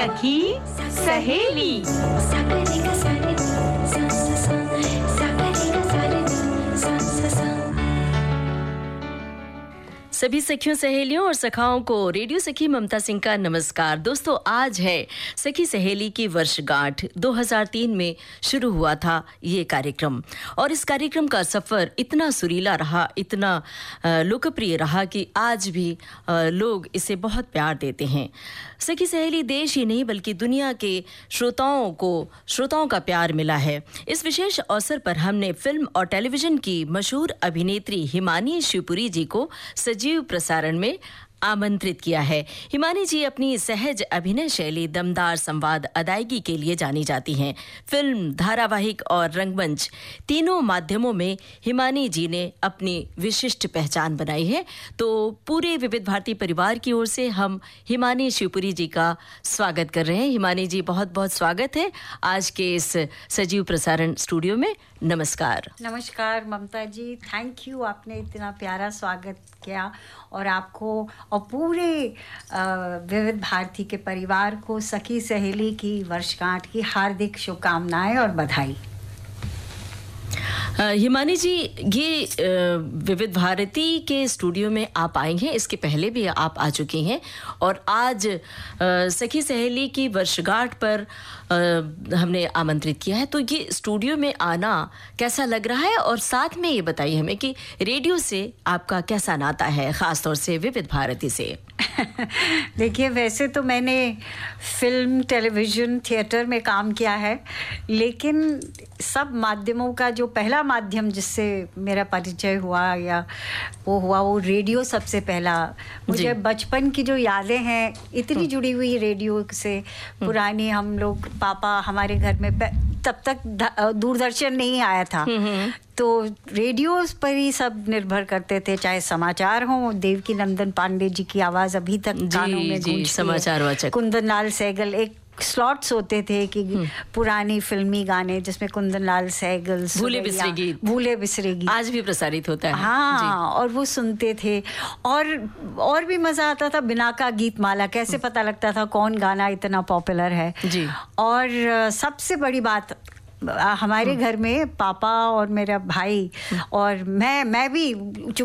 सखी सहेली। सभी सखियों सहेलियों और सखाओं को रेडियो सखी ममता सिंह का नमस्कार। दोस्तों, आज है सखी सहेली की वर्षगांठ। 2003 में शुरू हुआ था ये कार्यक्रम और इस कार्यक्रम का सफर इतना सुरीला रहा, इतना लोकप्रिय रहा कि आज भी लोग इसे बहुत प्यार देते हैं। सखी सहेली देश ही नहीं बल्कि दुनिया के श्रोताओं का प्यार मिला है। इस विशेष अवसर पर हमने फिल्म और टेलीविजन की मशहूर अभिनेत्री हिमानी शिवपुरी जी को सजीव प्रसारण में आमंत्रित किया है। हिमानी जी अपनी सहज अभिनय शैली, दमदार संवाद अदायगी के लिए जानी जाती हैं। फिल्म, धारावाहिक और रंगमंच तीनों माध्यमों में हिमानी जी ने अपनी विशिष्ट पहचान बनाई है। तो पूरे विविध भारती परिवार की ओर से हम हिमानी शिवपुरी जी का स्वागत कर रहे हैं। हिमानी जी, बहुत बहुत स्वागत है आज के इस सजीव प्रसारण स्टूडियो में। नमस्कार। नमस्कार ममता जी, थैंक यू, आपने इतना प्यारा स्वागत किया और आपको और पूरे विविध भारती के परिवार को सखी सहेली की वर्षगांठ की हार्दिक शुभकामनाएं और बधाई। हिमानी जी, ये विविध भारती के स्टूडियो में आप आई हैं, इसके पहले भी आप आ चुकी हैं और आज सखी सहेली की वर्षगांठ पर हमने आमंत्रित किया है। तो ये स्टूडियो में आना कैसा लग रहा है और साथ में ये बताइए हमें कि रेडियो से आपका कैसा नाता है, खासतौर से विविध भारती से। देखिए, वैसे तो मैंने फिल्म, टेलीविज़न, थिएटर में काम किया है, लेकिन सब माध्यमों का जो पहला माध्यम जिससे मेरा परिचय हुआ या वो रेडियो सबसे पहला। मुझे बचपन की जो यादें हैं इतनी जुड़ी हुई रेडियो से, पुरानी, हम लोग, पापा हमारे घर में तब तक दूरदर्शन नहीं आया था, तो रेडियो पर ही सब निर्भर करते थे, चाहे समाचार हो। देवकी नंदन पांडे जी की आवाज़ अभी तक कानों में गूंजती है। समाचार वाचक कुंदन लाल सहगल, एक स्लॉट्स होते थे कि पुरानी फिल्मी गाने जिसमें कुंदन लाल सहगल, भूले बिसरे गीत आज भी प्रसारित होता है। हाँ, और वो सुनते थे और भी मजा आता था। बिना का गीत माला, कैसे पता लगता था कौन गाना इतना पॉपुलर है जी। और सबसे बड़ी बात, हमारे घर में पापा और मेरा भाई और मैं भी